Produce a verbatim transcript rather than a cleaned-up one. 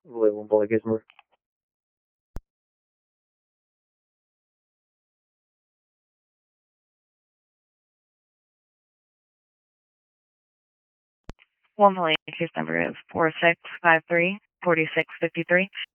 Volevo un po' the case number. One Malay case number is four six five three, four six five three.